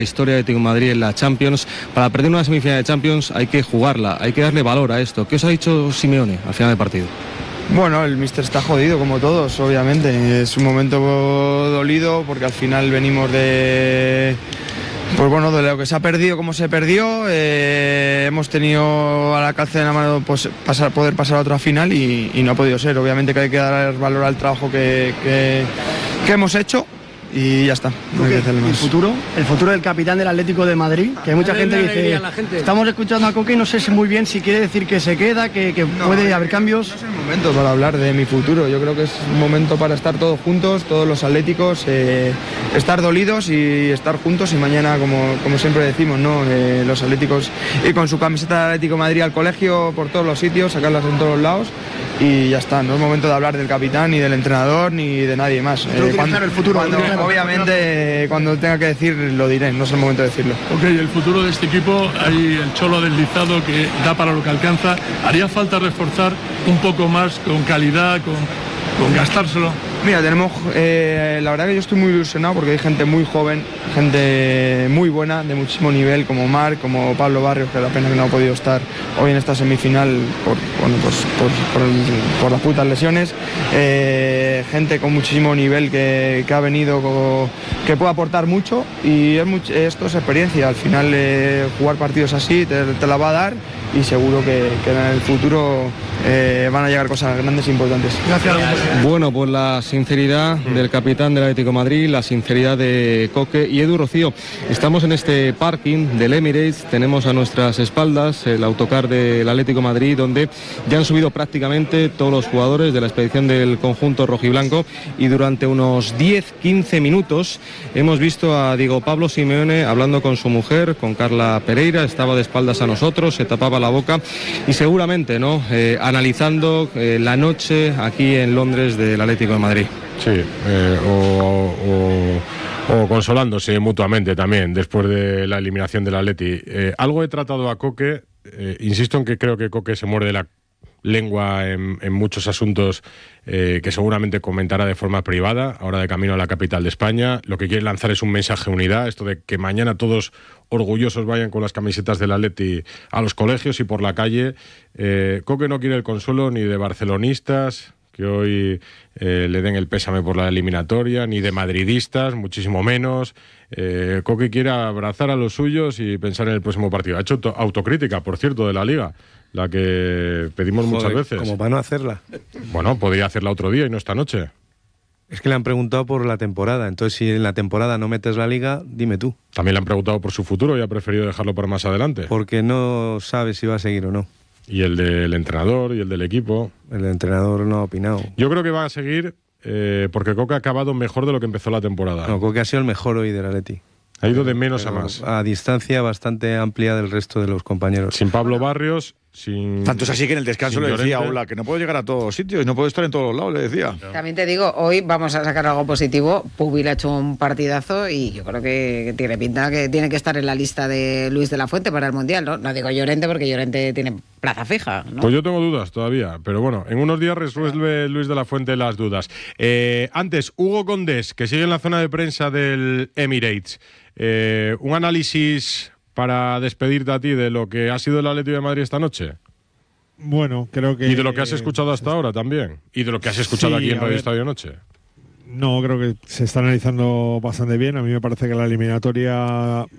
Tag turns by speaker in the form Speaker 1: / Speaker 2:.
Speaker 1: Historia de Atlético de Madrid en la Champions. Para perder una semifinal de Champions hay que jugarla, hay que darle valor a esto. ¿Qué os ha dicho Simeone al final del partido?
Speaker 2: Bueno, el míster está jodido como todos, obviamente. Es un momento dolido porque al final venimos de... Pues bueno, de lo que se ha perdido, como se perdió, hemos tenido a la calce de la mano pues, poder pasar a otra final y no ha podido ser. Obviamente que hay que dar valor al trabajo que hemos hecho y ya está. No hay que hacerle más.
Speaker 3: El futuro del capitán del Atlético de Madrid, que mucha gente dice, estamos escuchando a Coque y no sé muy bien si quiere decir que se queda, que no, puede haber cambios.
Speaker 2: No es el momento para hablar de mi futuro, yo creo que es un momento para estar todos juntos, todos los atléticos, estar dolidos y estar juntos y mañana, como siempre decimos, ¿no? Los atléticos ir con su camiseta de Atlético de Madrid al colegio por todos los sitios, sacarlas en todos los lados y ya está, no es momento de hablar del capitán ni del entrenador ni de nadie más. Obviamente cuando tenga que decir lo diré, no es el momento de decirlo.
Speaker 4: Ok, el futuro de este equipo, hay el Cholo deslizado que da para lo que alcanza. ¿Haría falta reforzar un poco más con calidad, con gastárselo?
Speaker 2: Mira, tenemos, la verdad que yo estoy muy ilusionado porque hay gente muy joven, gente muy buena, de muchísimo nivel, como Marc, como Pablo Barrios, que la pena que no ha podido estar hoy en esta semifinal por las putas lesiones. Gente con muchísimo nivel que ha venido, que puede aportar mucho y esto es experiencia. Al final jugar partidos así te la va a dar y seguro que en el futuro van a llegar cosas grandes e importantes.
Speaker 3: Gracias.
Speaker 1: Bueno, pues la sinceridad del capitán del Atlético de Madrid, la sinceridad de Coque y Edu Rocío. Estamos en este parking del Emirates, tenemos a nuestras espaldas el autocar del Atlético de Madrid, donde ya han subido prácticamente todos los jugadores de la expedición del conjunto rojiblanco y durante unos 10-15 minutos hemos visto a Diego Pablo Simeone hablando con su mujer, con Carla Pereira, estaba de espaldas a nosotros, se tapaba la boca y seguramente, ¿no?, analizando la noche aquí en Londres del Atlético de Madrid.
Speaker 5: Sí, o consolándose mutuamente también después de la eliminación del Atleti. Algo he tratado a Coque, insisto en que creo que Coque se muerde la lengua en muchos asuntos que seguramente comentará de forma privada, ahora de camino a la capital de España. Lo que quiere lanzar es un mensaje de unidad, esto de que mañana todos orgullosos vayan con las camisetas del Atleti a los colegios y por la calle. Coque no quiere el consuelo ni de barcelonistas, que hoy le den el pésame por la eliminatoria, ni de madridistas, muchísimo menos. Coque quiere abrazar a los suyos y pensar en el próximo partido. Ha hecho autocrítica, por cierto, de la Liga, la que pedimos muchas veces.
Speaker 6: Como para no hacerla.
Speaker 5: Bueno, podría hacerla otro día y no esta noche.
Speaker 6: Es que le han preguntado por la temporada, entonces si en la temporada no metes la Liga, dime tú.
Speaker 5: También le han preguntado por su futuro y ha preferido dejarlo para más adelante.
Speaker 6: Porque no sabe si va a seguir o no.
Speaker 5: Y el del entrenador y el del equipo.
Speaker 6: El entrenador no ha opinado.
Speaker 5: Yo creo que va a seguir porque Coque ha acabado mejor de lo que empezó la temporada.
Speaker 6: No, Coque ha sido el mejor hoy del Atleti.
Speaker 5: Ha ido de menos a más.
Speaker 6: A distancia bastante amplia del resto de los compañeros.
Speaker 5: Sin Pablo Barrios, sin...
Speaker 7: Tanto es así que en el descanso le decía a Ola que no puedo llegar a todos los sitios, no puedo estar en todos los lados, le decía.
Speaker 8: También te digo, hoy vamos a sacar algo positivo. Pubil ha hecho un partidazo y yo creo que tiene pinta que tiene que estar en la lista de Luis de la Fuente para el Mundial, ¿no? No digo Llorente porque Llorente tiene plaza fija, ¿no?
Speaker 5: Pues yo tengo dudas todavía, pero bueno, en unos días resuelve Luis de la Fuente las dudas. Antes, Hugo Condés, que sigue en la zona de prensa del Emirates. Un análisis para despedirte a ti de lo que ha sido el Atlético de Madrid esta noche.
Speaker 9: Bueno, creo que...
Speaker 5: Y de lo que has escuchado hasta ahora también. Y de lo que has escuchado aquí en Radio Estadio Noche.
Speaker 9: No, creo que se está analizando bastante bien. A mí me parece que la eliminatoria